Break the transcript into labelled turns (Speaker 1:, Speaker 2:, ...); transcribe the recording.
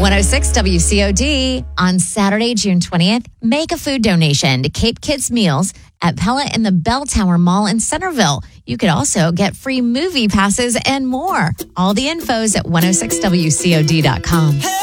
Speaker 1: 106 WCOD on Saturday, June 20th. Make a food donation to Cape Kids Meals at Pella in the Bell Tower Mall in Centerville. You could also get free movie passes and more. All the info's at 106WCOD.com.